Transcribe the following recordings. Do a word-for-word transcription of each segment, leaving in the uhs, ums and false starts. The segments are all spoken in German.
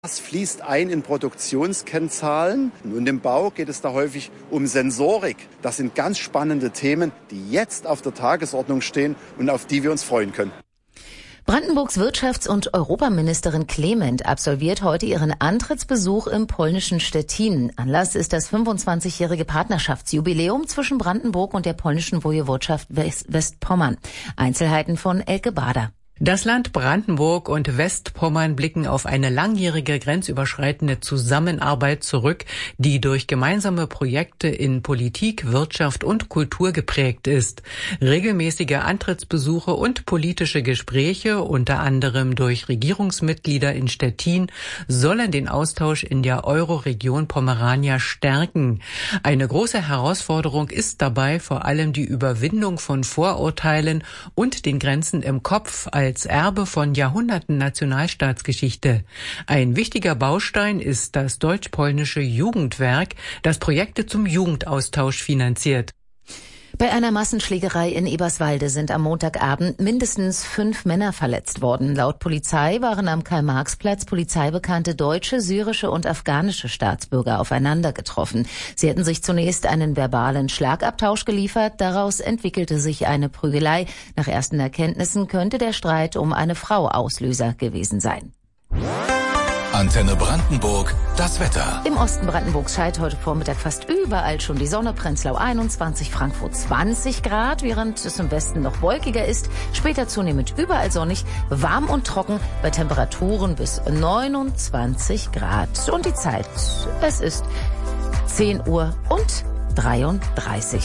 Das fließt ein in Produktionskennzahlen und im Bau geht es da häufig um Sensorik. Das sind ganz spannende Themen, die jetzt auf der Tagesordnung stehen und auf die wir uns freuen können. Brandenburgs Wirtschafts- und Europaministerin Clement absolviert heute ihren Antrittsbesuch im polnischen Stettin. Anlass ist das fünfundzwanzigjährige Partnerschaftsjubiläum zwischen Brandenburg und der polnischen Wojewodschaft Westpommern. Einzelheiten von Elke Bader. Das Land Brandenburg und Westpommern blicken auf eine langjährige grenzüberschreitende Zusammenarbeit zurück, die durch gemeinsame Projekte in Politik, Wirtschaft und Kultur geprägt ist. Regelmäßige Antrittsbesuche und politische Gespräche, unter anderem durch Regierungsmitglieder in Stettin, sollen den Austausch in der Euroregion Pomerania stärken. Eine große Herausforderung ist dabei vor allem die Überwindung von Vorurteilen und den Grenzen im Kopf als als Erbe von Jahrhunderten Nationalstaatsgeschichte. Ein wichtiger Baustein ist das deutsch-polnische Jugendwerk, das Projekte zum Jugendaustausch finanziert. Bei einer Massenschlägerei in Eberswalde sind am Montagabend mindestens fünf Männer verletzt worden. Laut Polizei waren am Karl-Marx-Platz polizeibekannte deutsche, syrische und afghanische Staatsbürger aufeinander getroffen. Sie hätten sich zunächst einen verbalen Schlagabtausch geliefert. Daraus entwickelte sich eine Prügelei. Nach ersten Erkenntnissen könnte der Streit um eine Frau Auslöser gewesen sein. Antenne Brandenburg, das Wetter. Im Osten Brandenburgs scheint heute Vormittag fast überall schon die Sonne. Prenzlau einundzwanzig, Frankfurt zwanzig Grad, während es im Westen noch wolkiger ist. Später zunehmend überall sonnig, warm und trocken bei Temperaturen bis neunundzwanzig Grad. Und die Zeit, es ist zehn Uhr und dreiunddreißig.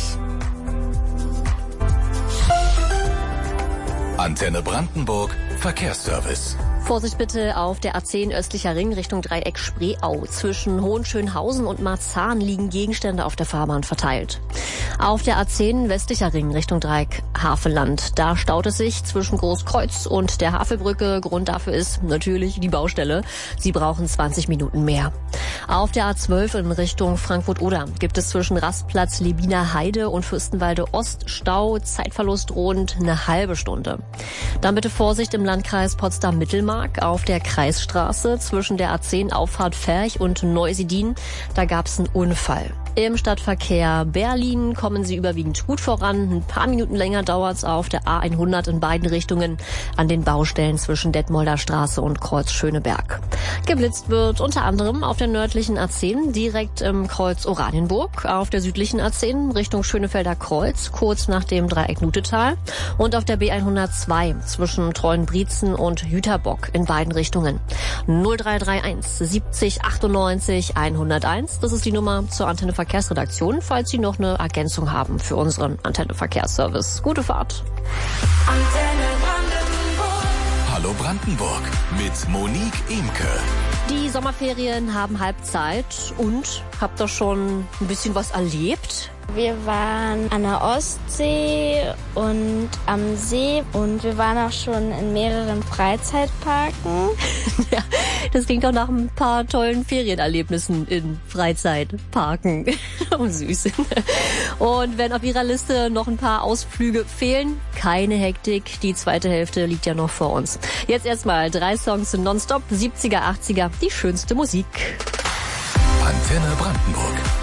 Antenne Brandenburg, Verkehrsservice. Vorsicht bitte auf der A zehn östlicher Ring Richtung Dreieck Spreeau. Zwischen Hohenschönhausen und Marzahn liegen Gegenstände auf der Fahrbahn verteilt. Auf der A zehn westlicher Ring Richtung Dreieck Havelland. Da staut es sich zwischen Großkreuz und der Havelbrücke. Grund dafür ist natürlich die Baustelle. Sie brauchen zwanzig Minuten mehr. Auf der A zwölf in Richtung Frankfurt-Oder gibt es zwischen Rastplatz Lebiner Heide und Fürstenwalde Ost Stau. Zeitverlust drohend eine halbe Stunde. Dann bitte Vorsicht im Landkreis Potsdam-Mittelmark. Auf der Kreisstraße zwischen der A zehn Auffahrt Ferch und Neusiedl, da gab es einen Unfall. Im Stadtverkehr Berlin kommen Sie überwiegend gut voran. Ein paar Minuten länger dauert es auf der A hundert in beiden Richtungen an den Baustellen zwischen Detmolder Straße und Kreuz Schöneberg. Geblitzt wird unter anderem auf der nördlichen A zehn direkt im Kreuz Oranienburg, auf der südlichen A zehn Richtung Schönefelder Kreuz kurz nach dem Dreieck Nutetal und auf der B hundertzwei zwischen Treuenbrietzen und Jüterbock in beiden Richtungen. null drei drei eins siebzig achtundneunzig hunderteins, das ist die Nummer zur Antenne Verkehrsredaktion, falls Sie noch eine Ergänzung haben für unseren Antenne Verkehrsservice. Gute Fahrt. Antenne Brandenburg. Hallo Brandenburg mit Monique Imke. Die Sommerferien haben Halbzeit und habt ihr schon ein bisschen was erlebt? Wir waren an der Ostsee und am See und wir waren auch schon in mehreren Freizeitparken. Ja, das klingt doch nach ein paar tollen Ferienerlebnissen in Freizeitparken. Oh, süß. Und wenn auf Ihrer Liste noch ein paar Ausflüge fehlen, keine Hektik, die zweite Hälfte liegt ja noch vor uns. Jetzt erstmal drei Songs nonstop, siebziger, achtziger, die schönste Musik. Antenne Brandenburg.